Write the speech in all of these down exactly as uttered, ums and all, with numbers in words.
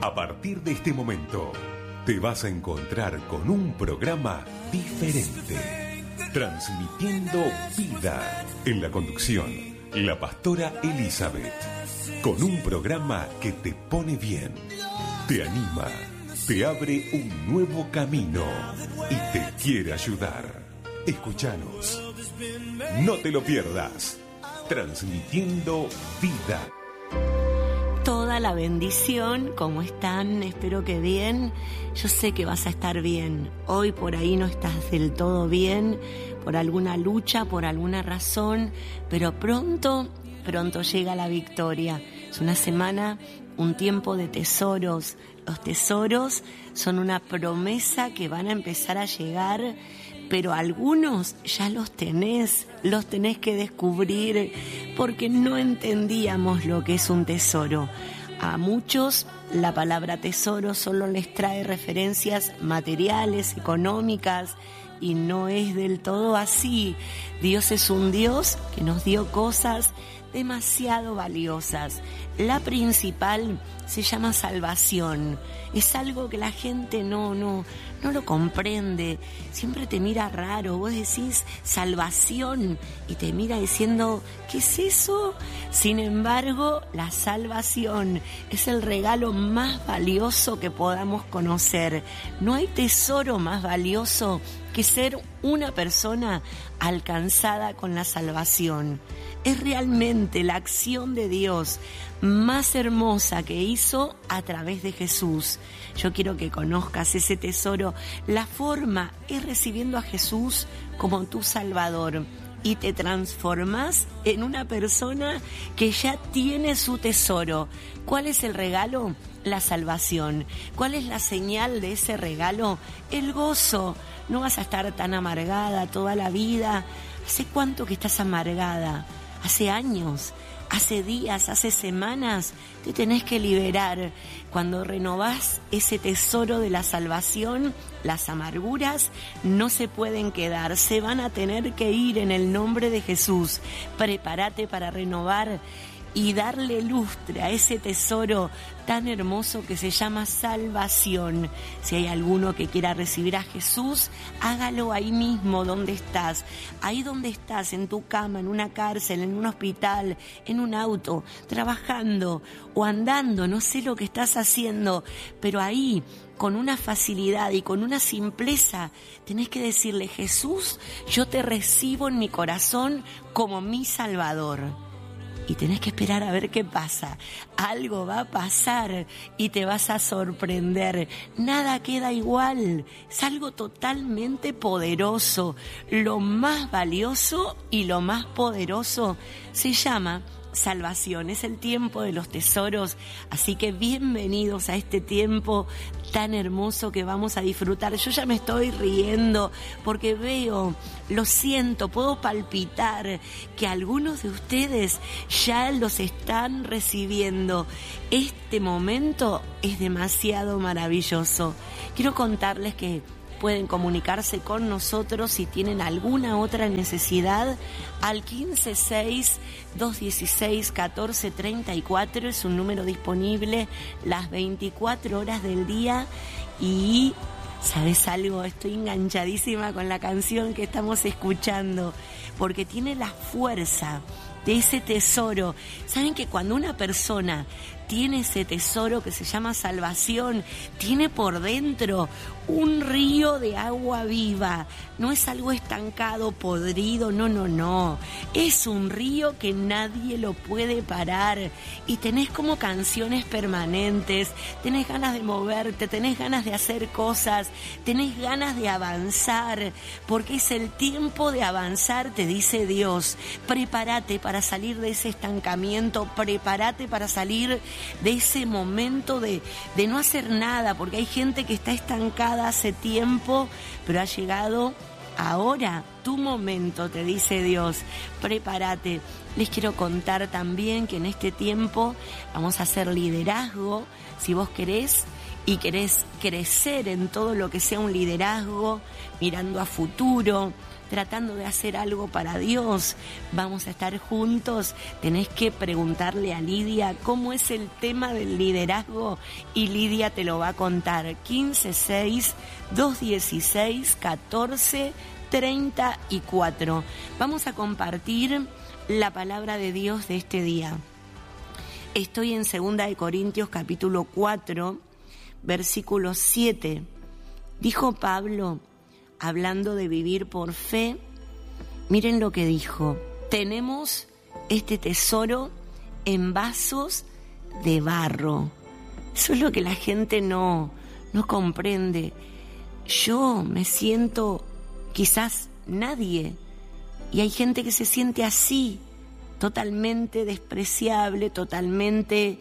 A partir de este momento, te vas a encontrar con un programa diferente, transmitiendo vida. En la conducción, la pastora Elizabeth, con un programa que te pone bien, te anima, te abre un nuevo camino y te quiere ayudar. Escúchanos, no te lo pierdas, transmitiendo vida. Toda la bendición, ¿cómo están? Espero que bien. Yo sé que vas a estar bien. Hoy por ahí no estás del todo bien, por alguna lucha, por alguna razón, pero pronto, pronto llega la victoria. Es una semana, un tiempo de tesoros. Los tesoros son una promesa que van a empezar a llegar, pero algunos ya los tenés, los tenés que descubrir porque no entendíamos lo que es un tesoro. A muchos la palabra tesoro solo les trae referencias materiales, económicas, y no es del todo así. Dios es un Dios que nos dio cosas demasiado valiosas. La principal se llama salvación. Es algo que la gente no, no, no lo comprende. Siempre te mira raro. Vos decís salvación y te mira diciendo, ¿qué es eso? Sin embargo, la salvación es el regalo más valioso que podamos conocer. No hay tesoro más valioso que ser una persona alcanzada con la salvación. Es realmente la acción de Dios más hermosa que hizo a través de Jesús. Yo quiero que conozcas ese tesoro. La forma es recibiendo a Jesús como tu Salvador y te transformas en una persona que ya tiene su tesoro. ¿Cuál es el regalo? La salvación. ¿Cuál es la señal de ese regalo? El gozo. No vas a estar tan amargada toda la vida. ¿Hace cuánto que estás amargada? Hace años, hace días, hace semanas. Te tenés que liberar. Cuando renovás ese tesoro de la salvación, las amarguras no se pueden quedar, se van a tener que ir en el nombre de Jesús. Prepárate para renovar y darle lustre a ese tesoro tan hermoso que se llama salvación. Si hay alguno que quiera recibir a Jesús, hágalo ahí mismo donde estás. Ahí donde estás, en tu cama, en una cárcel, en un hospital, en un auto, trabajando o andando, no sé lo que estás haciendo, pero ahí, con una facilidad y con una simpleza, tenés que decirle, Jesús, yo te recibo en mi corazón como mi Salvador. Y tenés que esperar a ver qué pasa. Algo va a pasar y te vas a sorprender. Nada queda igual. Es algo totalmente poderoso. Lo más valioso y lo más poderoso se llama salvación. Es el tiempo de los tesoros. Así que bienvenidos a este tiempo tan hermoso que vamos a disfrutar. Yo ya me estoy riendo porque veo, lo siento, puedo palpitar que algunos de ustedes ya los están recibiendo. Este momento es demasiado maravilloso. Quiero contarles que pueden comunicarse con nosotros si tienen alguna otra necesidad al quince seis, dos dieciséis, catorce treinta y cuatro. Es un número disponible las veinticuatro horas del día. Y ¿sabes algo? Estoy enganchadísima con la canción que estamos escuchando porque tiene la fuerza de ese tesoro. ¿Saben que cuando una persona tiene ese tesoro que se llama salvación, tiene por dentro un río de agua viva? No es algo estancado, podrido, no, no, no. Es un río que nadie lo puede parar. Y tenés como canciones permanentes, tenés ganas de moverte, tenés ganas de hacer cosas, tenés ganas de avanzar, porque es el tiempo de avanzar, te dice Dios. Prepárate para salir de ese estancamiento, prepárate para salir de ese momento de, de no hacer nada, porque hay gente que está estancada hace tiempo, pero ha llegado ahora tu momento, te dice Dios. Prepárate. Les quiero contar también que en este tiempo vamos a hacer liderazgo. Si vos querés y querés crecer en todo lo que sea un liderazgo, mirando a futuro, tratando de hacer algo para Dios, vamos a estar juntos, tenés que preguntarle a Lidia cómo es el tema del liderazgo y Lidia te lo va a contar. quince seis, dos dieciséis, catorce treinta y cuatro. Vamos a compartir la palabra de Dios de este día. Estoy en segunda de Corintios capítulo cuatro, versículo siete. Dijo Pablo, hablando de vivir por fe, miren lo que dijo: tenemos este tesoro en vasos de barro. Eso es lo que la gente no, no comprende. Yo me siento quizás nadie, y hay gente que se siente así, totalmente despreciable, totalmente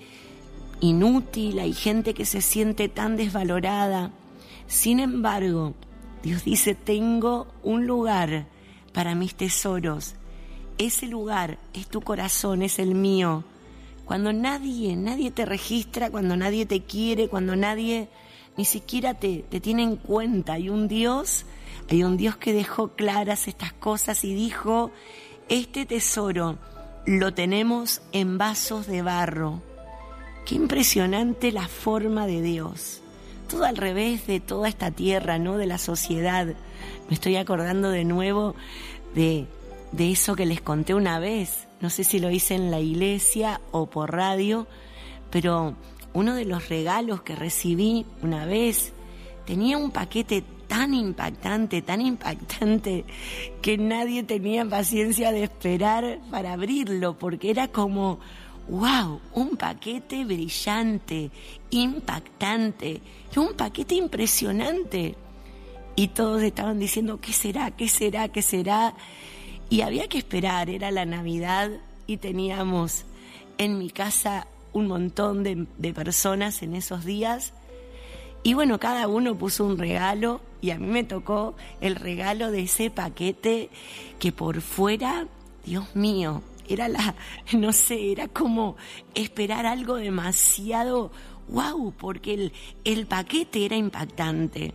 inútil, hay gente que se siente tan desvalorada. Sin embargo, Dios dice, tengo un lugar para mis tesoros. Ese lugar es tu corazón, es el mío. Cuando nadie, nadie te registra, cuando nadie te quiere, cuando nadie ni siquiera te, te tiene en cuenta, hay un Dios, hay un Dios que dejó claras estas cosas y dijo, este tesoro lo tenemos en vasos de barro. Qué impresionante la forma de Dios. Todo al revés de toda esta tierra, ¿no? De la sociedad. Me estoy acordando de nuevo de, de eso que les conté una vez. No sé si lo hice en la iglesia o por radio, pero uno de los regalos que recibí una vez tenía un paquete tan impactante, tan impactante, que nadie tenía paciencia de esperar para abrirlo, porque era como, wow, un paquete brillante, impactante, un paquete impresionante. Y todos estaban diciendo, ¿qué será? ¿Qué será? ¿Qué será? Y había que esperar, era la Navidad y teníamos en mi casa un montón de, de personas en esos días. Y bueno, cada uno puso un regalo y a mí me tocó el regalo de ese paquete que por fuera, Dios mío, era la, no sé, era como esperar algo demasiado wow, porque el, el paquete era impactante.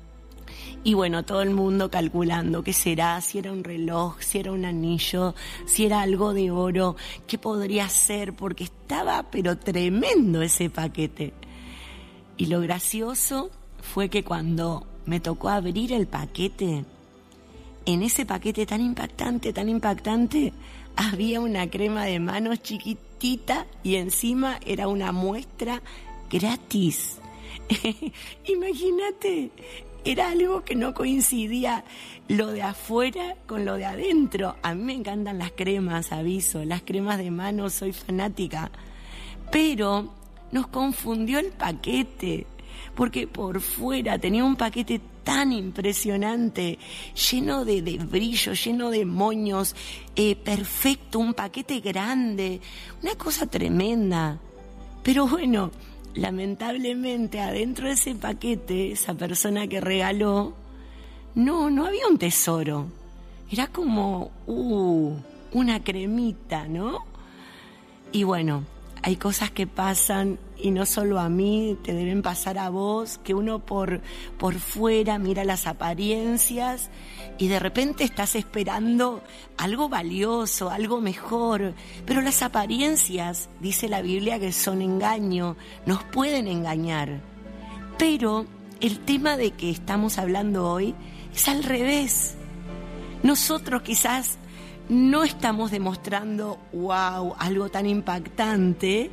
Y bueno, todo el mundo calculando qué será, si era un reloj, si era un anillo, si era algo de oro, qué podría ser, porque estaba pero tremendo ese paquete. Y lo gracioso fue que cuando me tocó abrir el paquete, en ese paquete tan impactante, tan impactante, había una crema de manos chiquitita y encima era una muestra gratis. Imagínate, era algo que no coincidía lo de afuera con lo de adentro. A mí me encantan las cremas, aviso, las cremas de manos, soy fanática. Pero nos confundió el paquete, porque por fuera tenía un paquete tan impresionante, lleno de, de brillo, lleno de moños, eh, perfecto, un paquete grande, una cosa tremenda. Pero bueno, lamentablemente adentro de ese paquete, esa persona que regaló, no, no había un tesoro. Era como, uh, una cremita, ¿no? Y bueno, hay cosas que pasan y no solo a mí, te deben pasar a vos, que uno por, por fuera mira las apariencias y de repente estás esperando algo valioso, algo mejor, pero las apariencias, dice la Biblia, que son engaño, nos pueden engañar. Pero el tema de que estamos hablando hoy es al revés. Nosotros quizás no estamos demostrando, wow, algo tan impactante,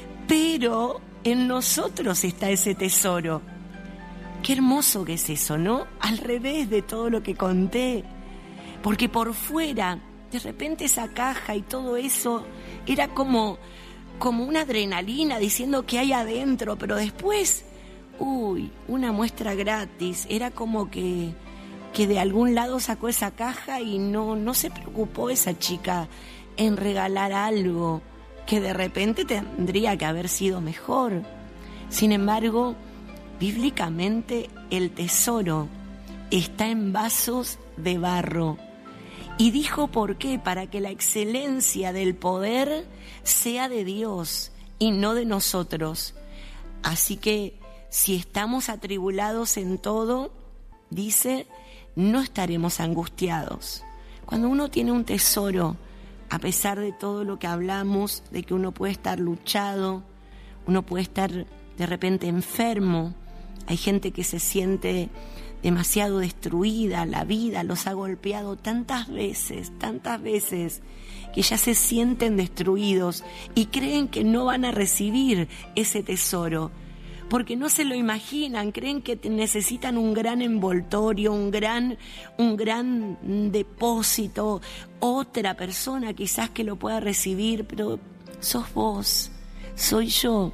pero en nosotros está ese tesoro. Qué hermoso que es eso, ¿no? Al revés de todo lo que conté. Porque por fuera, de repente esa caja y todo eso era como, como una adrenalina diciendo que hay adentro, pero después, uy, una muestra gratis. Era como que... que de algún lado sacó esa caja y no, no se preocupó esa chica en regalar algo que de repente tendría que haber sido mejor. Sin embargo, bíblicamente el tesoro está en vasos de barro. Y dijo por qué, para que la excelencia del poder sea de Dios y no de nosotros. Así que si estamos atribulados en todo, dice, no estaremos angustiados. Cuando uno tiene un tesoro, a pesar de todo lo que hablamos, de que uno puede estar luchado, uno puede estar de repente enfermo, hay gente que se siente demasiado destruida, la vida los ha golpeado tantas veces, tantas veces, que ya se sienten destruidos y creen que no van a recibir ese tesoro, porque no se lo imaginan, creen que necesitan un gran envoltorio, un gran, un gran depósito, otra persona quizás que lo pueda recibir, pero sos vos, soy yo,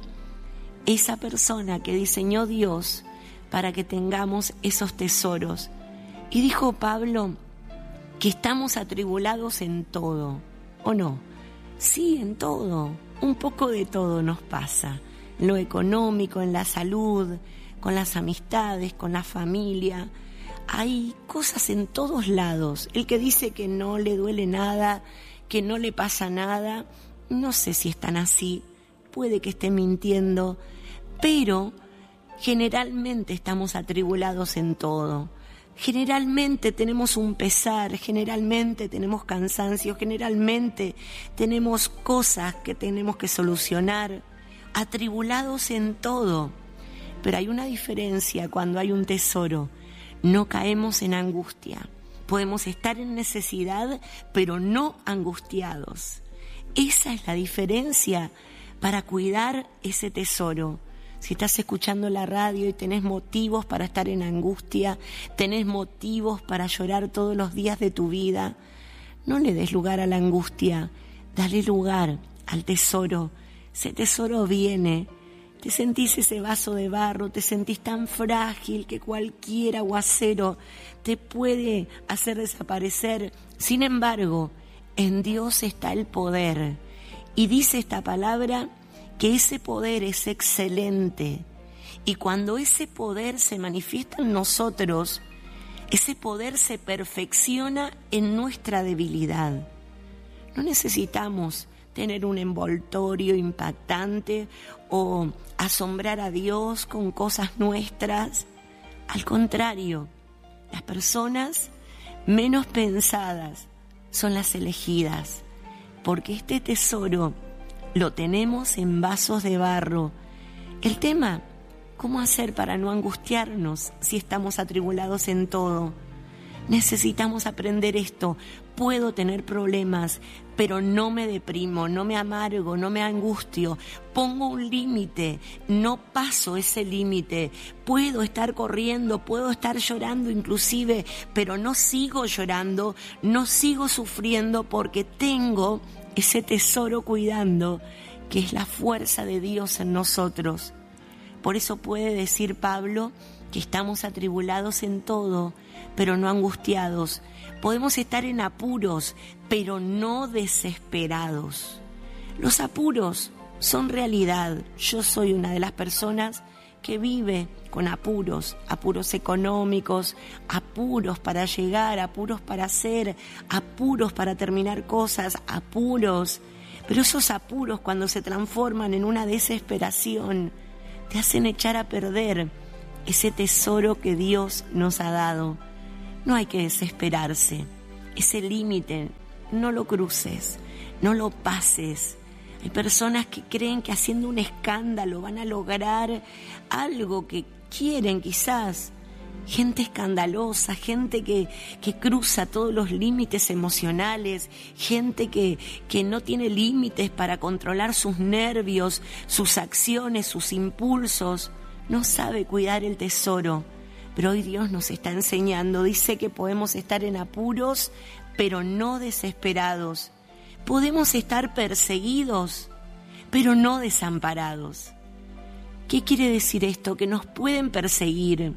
esa persona que diseñó Dios para que tengamos esos tesoros. Y dijo Pablo que estamos atribulados en todo, ¿o no? Sí, en todo, un poco de todo nos pasa. En lo económico, en la salud, con las amistades, con la familia. Hay cosas en todos lados. El que dice que no le duele nada, que no le pasa nada, no sé si están así, puede que esté mintiendo, pero generalmente estamos atribulados en todo. Generalmente tenemos un pesar, generalmente tenemos cansancio, generalmente tenemos cosas que tenemos que solucionar. Atribulados en todo, pero hay una diferencia cuando hay un tesoro, no caemos en angustia, podemos estar en necesidad, pero no angustiados. Esa es la diferencia para cuidar ese tesoro. Si estás escuchando la radio y tenés motivos para estar en angustia, tenés motivos para llorar todos los días de tu vida, no le des lugar a la angustia, dale lugar al tesoro. Ese tesoro viene, te sentís ese vaso de barro, te sentís tan frágil que cualquier aguacero te puede hacer desaparecer. Sin embargo, en Dios está el poder. Y dice esta palabra que ese poder es excelente. Y cuando ese poder se manifiesta en nosotros, ese poder se perfecciona en nuestra debilidad. No necesitamos tener un envoltorio impactante o asombrar a Dios con cosas nuestras. Al contrario, las personas menos pensadas son las elegidas, porque este tesoro lo tenemos en vasos de barro. El tema, ¿cómo hacer para no angustiarnos si estamos atribulados en todo? Necesitamos aprender esto. Puedo tener problemas, pero no me deprimo, no me amargo, no me angustio. Pongo un límite, no paso ese límite. Puedo estar corriendo, puedo estar llorando inclusive, pero no sigo llorando, no sigo sufriendo porque tengo ese tesoro cuidando, que es la fuerza de Dios en nosotros. Por eso puede decir Pablo que estamos atribulados en todo, pero no angustiados. Podemos estar en apuros, pero no desesperados. Los apuros son realidad. Yo soy una de las personas que vive con apuros, apuros económicos, apuros para llegar, apuros para hacer, apuros para terminar cosas, apuros. Pero esos apuros, cuando se transforman en una desesperación, te hacen echar a perder ese tesoro que Dios nos ha dado. No hay que desesperarse. Ese límite, no lo cruces, no lo pases. Hay personas que creen que haciendo un escándalo van a lograr algo que quieren quizás. Gente escandalosa, gente que, que cruza todos los límites emocionales, gente que, que no tiene límites para controlar sus nervios, sus acciones, sus impulsos. No sabe cuidar el tesoro, pero hoy Dios nos está enseñando. Dice que podemos estar en apuros, pero no desesperados. Podemos estar perseguidos, pero no desamparados. ¿Qué quiere decir esto? Que nos pueden perseguir.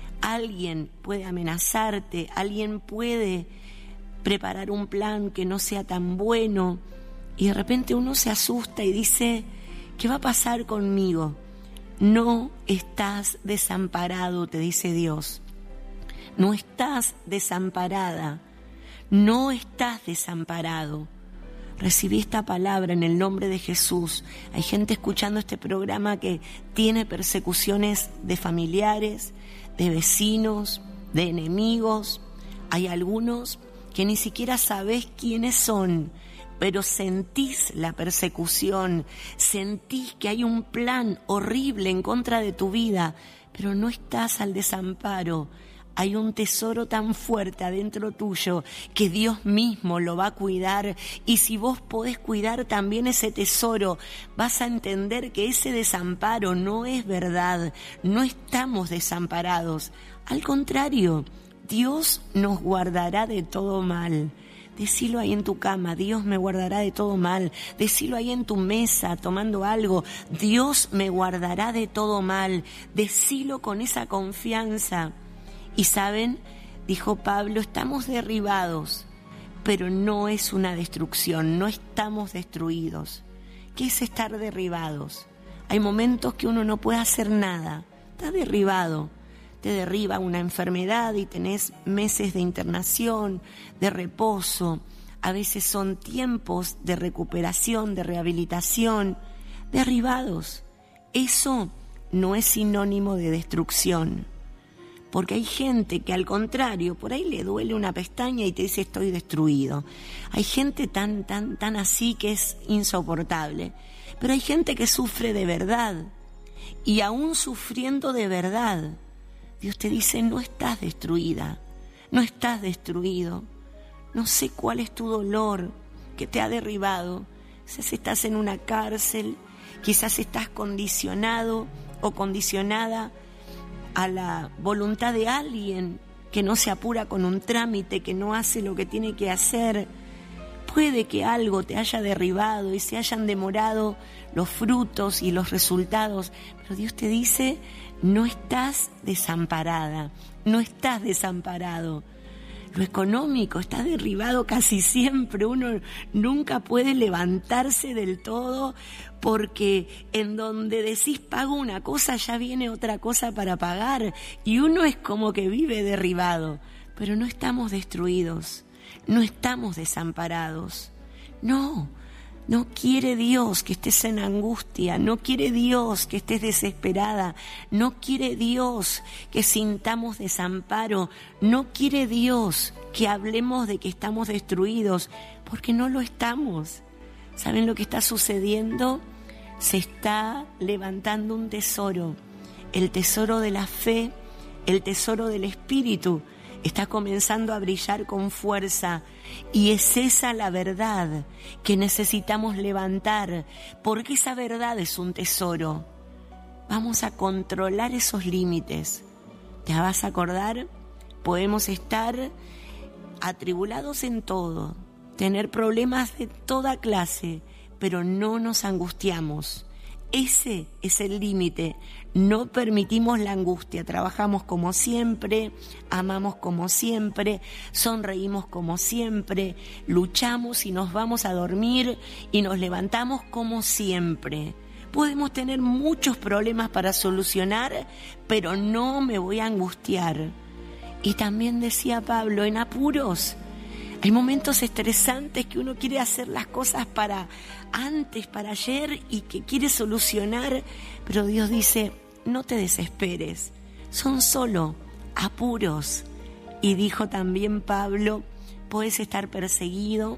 Alguien puede amenazarte, alguien puede preparar un plan que no sea tan bueno y de repente uno se asusta y dice, ¿qué va a pasar conmigo? No estás desamparado, te dice Dios. No estás desamparada, no estás desamparado. Recibí esta palabra en el nombre de Jesús. Hay gente escuchando este programa que tiene persecuciones de familiares, de vecinos, de enemigos, Hay algunos que ni siquiera sabés quiénes son, pero sentís la persecución, sentís que hay un plan horrible en contra de tu vida, pero no estás al desamparo. Hay un tesoro tan fuerte adentro tuyo que Dios mismo lo va a cuidar, y si vos podés cuidar también ese tesoro, vas a entender que ese desamparo no es verdad, no estamos desamparados. Al contrario, Dios nos guardará de todo mal. Decilo ahí en tu cama, Dios me guardará de todo mal. Decilo ahí en tu mesa, tomando algo, Dios me guardará de todo mal. Decilo con esa confianza. Y saben, dijo Pablo, estamos derribados, pero no es una destrucción, no estamos destruidos. ¿Qué es estar derribados? Hay momentos que uno no puede hacer nada, está derribado. Te derriba una enfermedad y tenés meses de internación, de reposo. A veces son tiempos de recuperación, de rehabilitación. Derribados. Eso no es sinónimo de destrucción. Porque hay gente que al contrario, por ahí le duele una pestaña y te dice estoy destruido. Hay gente tan, tan, tan así que es insoportable. Pero hay gente que sufre de verdad. Y aún sufriendo de verdad, Dios te dice no estás destruida, no estás destruido. No sé cuál es tu dolor que te ha derribado. Quizás estás en una cárcel, quizás estás condicionado o condicionada a la voluntad de alguien que no se apura con un trámite, que no hace lo que tiene que hacer. Puede que algo te haya derribado y se hayan demorado los frutos y los resultados, pero Dios te dice, no estás desamparada, no estás desamparado. Lo económico está derribado casi siempre, uno nunca puede levantarse del todo porque en donde decís pago una cosa ya viene otra cosa para pagar y uno es como que vive derribado, pero no estamos destruidos, no estamos desamparados, no. No quiere Dios que estés en angustia, no quiere Dios que estés desesperada, no quiere Dios que sintamos desamparo, no quiere Dios que hablemos de que estamos destruidos, porque no lo estamos. ¿Saben lo que está sucediendo? Se está levantando un tesoro, el tesoro de la fe, el tesoro del Espíritu, está comenzando a brillar con fuerza y es esa la verdad que necesitamos levantar, porque esa verdad es un tesoro. Vamos a controlar esos límites. ¿Te vas a acordar? Podemos estar atribulados en todo, tener problemas de toda clase, pero no nos angustiamos. Ese es el límite. No permitimos la angustia. Trabajamos como siempre, amamos como siempre, sonreímos como siempre, luchamos y nos vamos a dormir y nos levantamos como siempre. Podemos tener muchos problemas para solucionar, pero no me voy a angustiar. Y también decía Pablo, en apuros. Hay momentos estresantes que uno quiere hacer las cosas para antes, para ayer y que quiere solucionar, pero Dios dice, no te desesperes, son solo apuros. Y dijo también Pablo, puedes estar perseguido,